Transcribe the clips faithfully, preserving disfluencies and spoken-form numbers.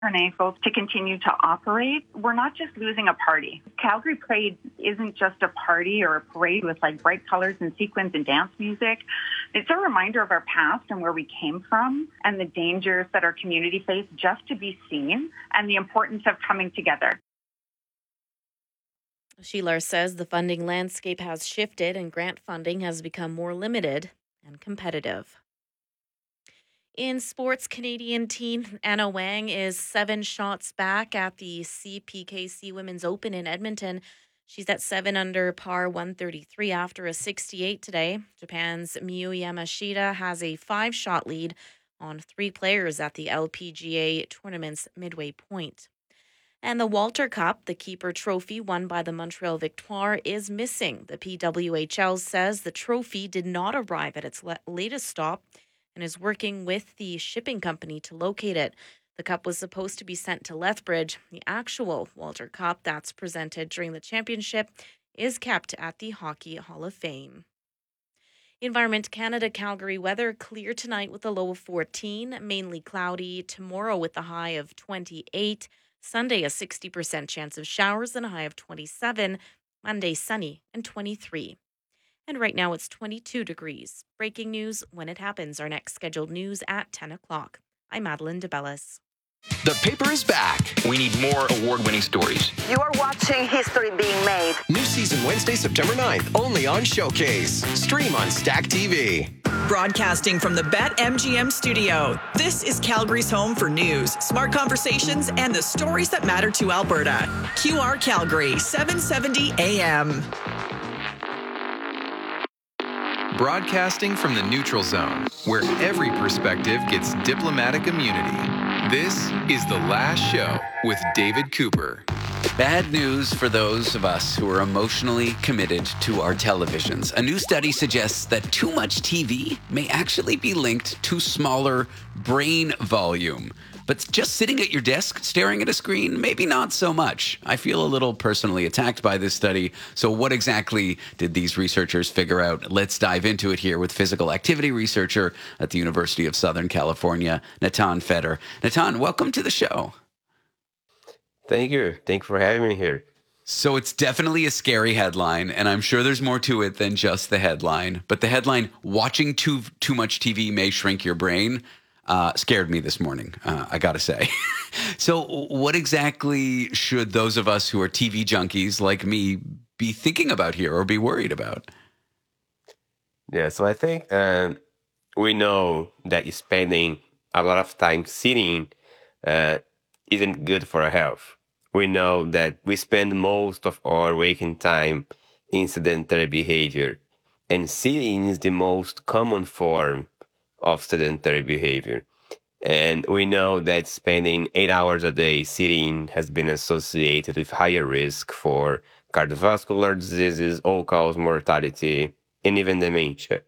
Both to continue to operate. We're not just losing a party. Calgary Parade isn't just a party or a parade with like bright colors and sequins and dance music. It's a reminder of our past and where we came from and the dangers that our community faced just to be seen and the importance of coming together. Sheelar says the funding landscape has shifted and grant funding has become more limited and competitive. In sports, Canadian teen Anna Wang is seven shots back at the C P K C Women's Open in Edmonton. She's at seven under par one thirty-three after a sixty-eight today. Japan's Miyu Yamashita has a five-shot lead on three players at the L P G A tournament's midway point. And the Walter Cup, the keeper trophy won by the Montreal Victoire, is missing. The P W H L says the trophy did not arrive at its le- latest stop and is working with the shipping company to locate it. The cup was supposed to be sent to Lethbridge. The actual Walter Cup that's presented during the championship is kept at the Hockey Hall of Fame. Environment Canada Calgary weather clear tonight with a low of fourteen, mainly cloudy tomorrow with a high of twenty-eight. Sunday a sixty percent chance of showers and a high of twenty-seven. Monday sunny and twenty-three. And right now it's twenty-two degrees. Breaking news when it happens. Our next scheduled news at ten o'clock. I'm Madeline DeBellis. The paper is back. We need more award-winning stories. You are watching history being made. New season Wednesday, September ninth, only on Showcase. Stream on Stack T V. Broadcasting from the BetMGM studio, this is Calgary's home for news, smart conversations, and the stories that matter to Alberta. Q R Calgary, seven seventy A M. Broadcasting from the neutral zone, where every perspective gets diplomatic immunity. This is The Last Show with David Cooper. Bad news for those of us who are emotionally committed to our televisions. A new study suggests that too much T V may actually be linked to smaller brain volume. But just sitting at your desk staring at a screen, maybe not so much. I feel a little personally attacked by this study. So what exactly did these researchers figure out? Let's dive into it here with physical activity researcher at the University of Southern California, Natan Feder. Natan, welcome to the show. Thank you. Thank you for having me here. So it's definitely a scary headline, and I'm sure there's more to it than just the headline. But the headline, watching too too much T V may shrink your brain, uh, scared me this morning, uh, I got to say. So what exactly should those of us who are T V junkies like me be thinking about here or be worried about? Yeah, so I think um, we know that spending a lot of time sitting uh, isn't good for our health. We know that we spend most of our waking time in sedentary behavior, and sitting is the most common form of sedentary behavior. And we know that spending eight hours a day sitting has been associated with higher risk for cardiovascular diseases, all-cause mortality, and even dementia.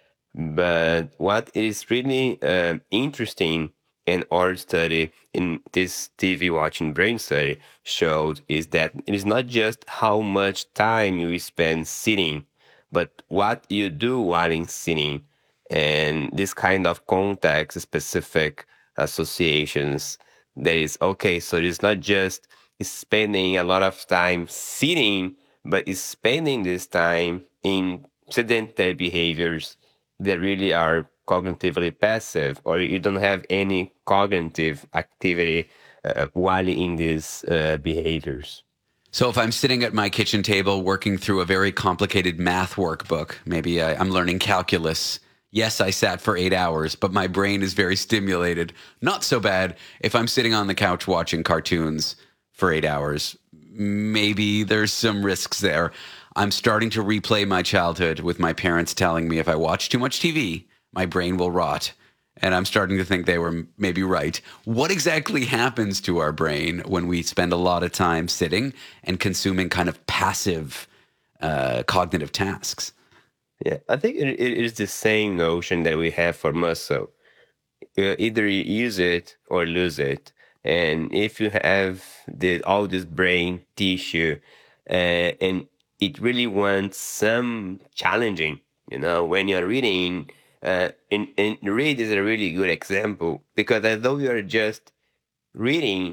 But what is really uh, interesting in our study, in this T V watching brain study, showed is that it is not just how much time you spend sitting, but what you do while in sitting. And this kind of context-specific associations that is, okay, so it's not just spending a lot of time sitting, but it's spending this time in sedentary behaviors that really are cognitively passive, or you don't have any cognitive activity uh, while in these uh, behaviors. So if I'm sitting at my kitchen table working through a very complicated math workbook, maybe I, I'm learning calculus. Yes, I sat for eight hours, but my brain is very stimulated. Not so bad if I'm sitting on the couch watching cartoons for eight hours. Maybe there's some risks there. I'm starting to replay my childhood with my parents telling me if I watch too much T V, my brain will rot. And I'm starting to think they were maybe right. What exactly happens to our brain when we spend a lot of time sitting and consuming kind of passive uh, cognitive tasks? Yeah, I think it, it is the same notion that we have for muscle. Uh, either you use it or lose it. And if you have the, all this brain tissue uh, and it really wants some challenging, you know, when you're reading, uh, and, and read is a really good example, because although you're just reading